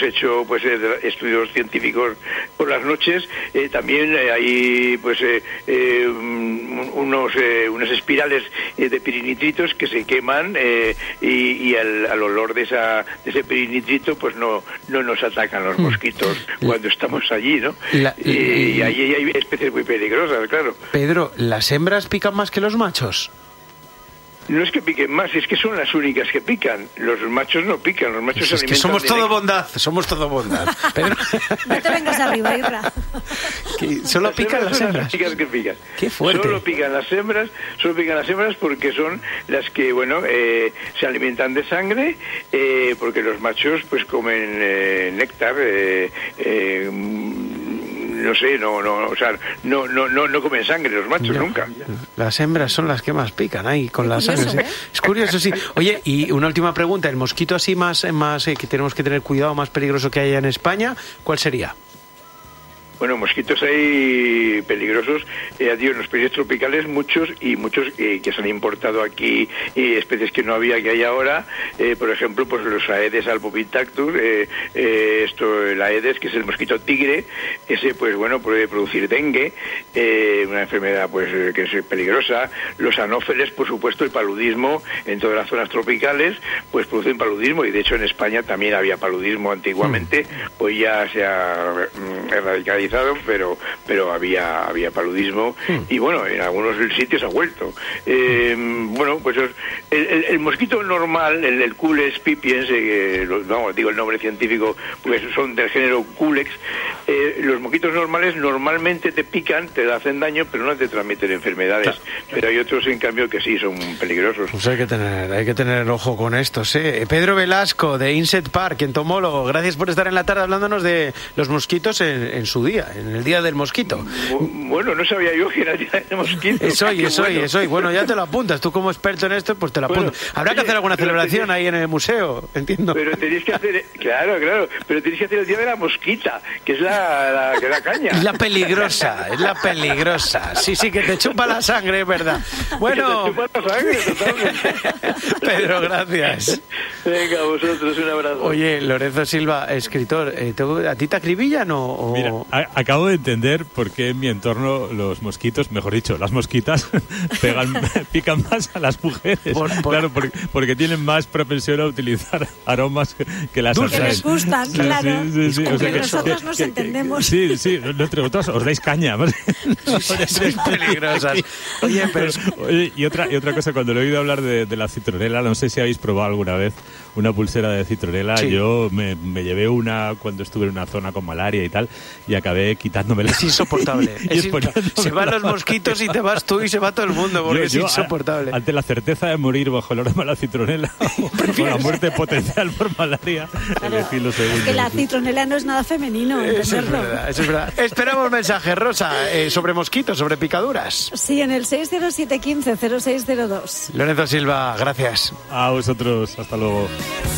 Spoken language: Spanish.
hecho pues estudios científicos por las noches. También hay pues unas espirales de pirinitritos que se queman y al olor de ese pirinitrito pues no nos atacan los mosquitos cuando estamos allí, ¿no? Y ahí hay especies muy peligrosas, claro. Pedro, ¿las hembras pican más que los machos? No es que piquen más, es que son las únicas que pican. Los machos no pican, los machos se alimentan. Es que somos todo bondad. Pedro... No te vengas arriba, Irra. Solo pican las hembras. Las únicas que pican. Qué fuerte. Solo pican las hembras porque son las que, se alimentan de sangre, porque los machos pues comen néctar, no comen sangre los machos nunca. Las hembras son las que más pican ahí con la sangre. Es curioso, sí. Oye, y una última pregunta, el mosquito así más que tenemos que tener cuidado, más peligroso que haya en España, ¿cuál sería? Bueno, mosquitos hay peligrosos, en los países tropicales muchos que se han importado aquí, especies que no había, que hay ahora, por ejemplo, pues los Aedes albopictactus, el Aedes, que es el mosquito tigre, ese pues puede producir dengue, una enfermedad pues que es peligrosa. Los anófeles, por supuesto, el paludismo en todas las zonas tropicales, pues producen paludismo, y de hecho en España también había paludismo antiguamente, hoy ya se ha erradicado, pero había paludismo, y en algunos sitios ha vuelto. Pues el mosquito normal, el Culex pipiens, digo el nombre científico, pues son del género Culex. Los mosquitos normales normalmente te pican, te hacen daño, pero no te transmiten enfermedades. Pero hay otros, en cambio, que sí son peligrosos. Pues hay que tener ojo con estos, ¿eh? Pedro Velasco, de Insect Park, entomólogo, gracias por estar en la tarde hablándonos de los mosquitos en su día, en el Día del Mosquito. Bueno, no sabía yo que era el Día del Mosquito. Es hoy. Bueno, ya te lo apuntas. Tú como experto en esto, pues te lo apuntas. Habrá que hacer alguna celebración ahí en el museo, entiendo. Pero tenéis que hacer, claro, pero tenéis que hacer el Día de la Mosquita, que es la caña. Es la peligrosa. Sí, que te chupa la sangre, es verdad. Bueno. Que te chupa la sangre, totalmente. Pedro, gracias. Venga, vosotros, un abrazo. Oye, Lorenzo Silva, escritor, ¿a ti te acribillan o...? Mira, acabo de entender por qué en mi entorno los mosquitos, mejor dicho, las mosquitas, pican más a las mujeres. Claro, porque tienen más propensión a utilizar aromas que las que les gustan, claro. Sí. O sea, que nosotros nos entendemos. Sí, entre vosotros os dais caña. Sois peligrosas. Oye, y otra cosa, cuando le he oído hablar de la citronela, no sé si habéis probado alguna vez una pulsera de citronela. Sí. Yo me llevé una cuando estuve en una zona con malaria y tal, y acabé quitándomela. Es insoportable. Se van los mosquitos y te vas tú y se va todo el mundo, porque es insoportable. Ante la certeza de morir bajo el aroma de la citronela o la muerte potencial por malaria, elegí lo segundo. Es que la citronela no es nada femenino. Eso es verdad. Esperamos mensajes, Rosa, sobre mosquitos, sobre picaduras. Sí, en el 607 15 0602. Lorenzo Silva, gracias. A vosotros, hasta luego.